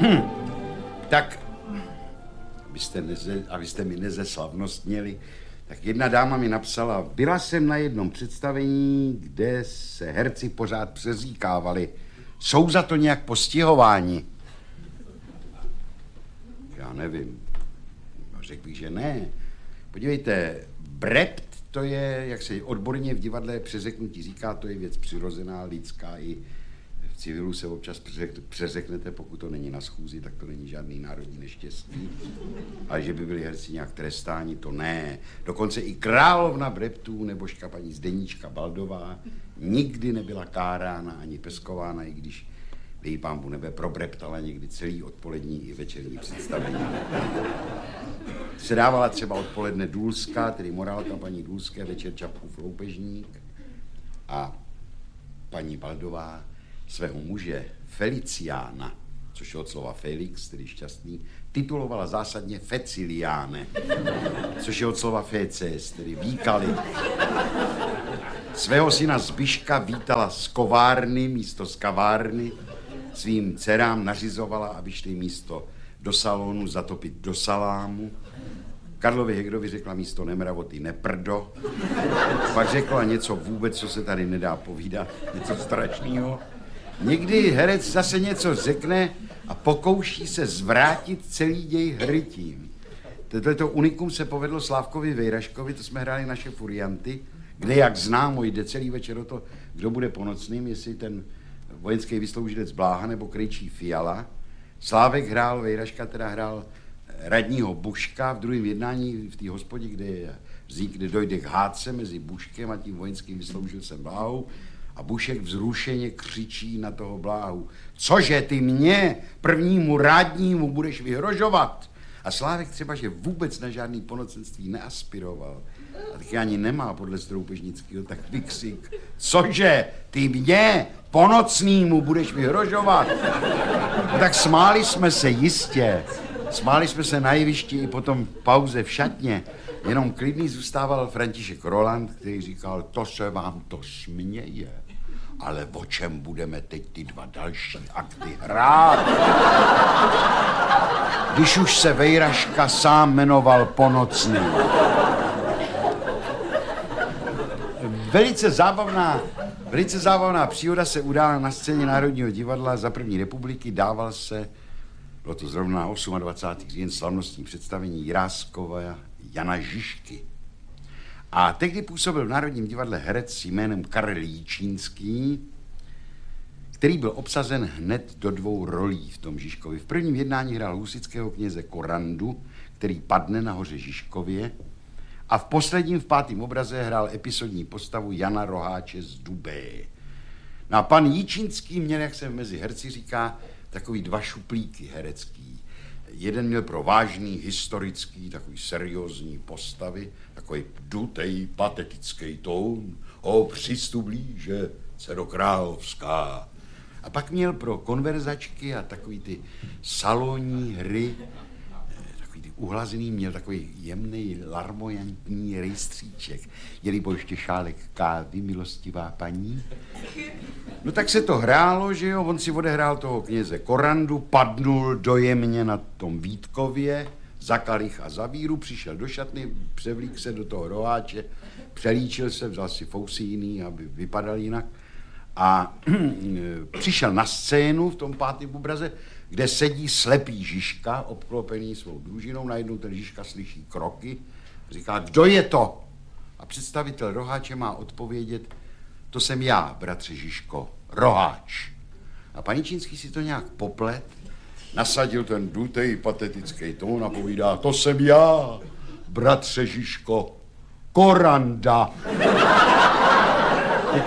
Tak, abyste mi nezeslavnostněli, tak jedna dáma mi napsala, byla jsem na jednom představení, kde se herci pořád přeříkávali. Jsou za to nějak postihováni? Já nevím. Řekl bych, že ne. Podívejte, brept to je, jak se odborně v divadle přeřeknutí říká, to je věc přirozená, lidská, i v civilu se občas přeřeknete, pokud to není na schůzi, tak to není žádný národní neštěstí. Ale že by byli herci nějak trestáni, to ne. Dokonce i královna breptů nebožka paní Zdeníčka Baldová nikdy nebyla kárána ani peskována, i když její pánbu nebe probreptala někdy celý odpolední i večerní představení. Se dávala třeba odpoledne Důlská, tedy morálka paní Důlské, večer Čapkův loupežník, a paní Baldová svého muže Feliciána, což je od slova Felix, tedy šťastný, titulovala zásadně Feciliáne, což je od slova Feces, tedy výkali. Svého syna Zbyška vítala z kovárny místo z kavárny, svým dcerám nařizovala, aby šli místo do salonu zatopit do salámu. Karlovi Hegerovi řekla místo nemravoty neprdo. Pak řekla něco vůbec, co se tady nedá povídat, něco strašného. Někdy herec zase něco řekne a pokouší se zvrátit celý děj hry tím. Tohleto unikum se povedlo Slávkovi Vejraškovi, to jsme hráli naše Furianty, kde, jak známo, jde celý večer o to, kdo bude ponocným, jestli ten vojenský vysloužilec Bláha nebo krejčí Fiala. Slávek hrál, Vejraška teda hrál radního Buška v druhém jednání v té hospodě, kde dojde k hádce mezi Buškem a tím vojenským vysloužilcem Bláhou. A Bušek vzrušeně křičí na toho Bláhu: cože ty mě, prvnímu rádnímu, budeš vyhrožovat? A Slávek třeba, že vůbec na žádný ponocenství neaspiroval, a taky ani nemá podle Stroupežnického, tak vykřik: cože ty mě, ponocnýmu, budeš vyhrožovat? No tak smáli jsme se jistě. Smáli jsme se na jevišti i potom pauze v šatně. Jenom klidný zůstával František Roland, který říkal: to se vám to směje, ale o čem budeme teď ty dva další akty hrát? Když už se Vejraška sám jmenoval Ponocný. Velice zábavná příhoda se udála na scéně Národního divadla za první republiky. Dával se, bylo to zrovna 28. říjen, slavnostní představení Jiráskova Jana Žižky. A tehdy působil v Národním divadle herec jménem Karel Jičínský, který byl obsazen hned do 2 rolí v tom Žižkovi. V prvním jednání hrál husitského kněze Korandu, který padne na hoře Žižkově, a v posledním, v 5. obraze, hrál episodní postavu Jana Roháče z Dubé. No a pan Jičínský měl, jak se mezi herci říká, takový 2 šuplíky herecký. Jeden měl pro vážný, historický, takový seriózní postavy, takový dutej, patetický tón. O, přistup blíže, dcero královská. A pak měl pro konverzačky a takový ty salonní hry, takový ty uhlazený, měl takový jemný, larmojantní rejstříček. Je-li ještě šálek kávy, milostivá paní? No tak se to hrálo, že jo, on si odehrál toho kněze Korandu, padnul dojemně na tom Vítkově, za kalich a za víru, přišel do šatny, převlík se do toho roháče, přelíčil se, vzal si fousy jiný, aby vypadal jinak, a přišel na scénu v tom 5. obraze, kde sedí slepý Žižka, obklopený svou družinou. Najednou ten Žižka slyší kroky a říká: kdo je to? A představitel roháče má odpovědět: to jsem já, bratře Žižko, roháč. A pan Jičínský si to nějak poplet, nasadil ten dutej patetický tón a povídá: to jsem já, bratře Žižko, Koranda. Teď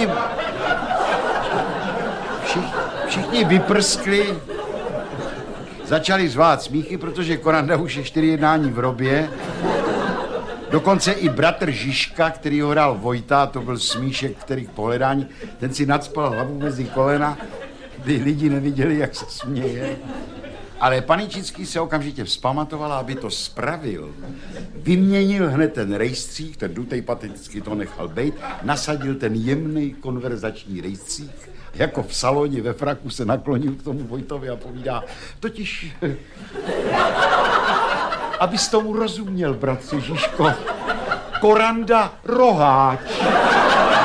všichni vyprskli, začali zvát smíchy, protože Koranda už je 4 jednání v robě. Dokonce i bratr Žižka, který ho hrál Vojta, to byl smíšek, který k pohledání, ten si nacpal hlavu mezi kolena, kdy lidi neviděli, jak se směje. Ale pan Jičínský se okamžitě vzpamatoval, aby to spravil. Vyměnil hned ten rejstřík, ten dutej patetický to nechal bejt, nasadil ten jemný konverzační rejstřík jako v saloně ve fraku se naklonil k tomu Vojtovi a povídá, totiž, abys tomu rozuměl, bratře Žižko, Koranda Roháč.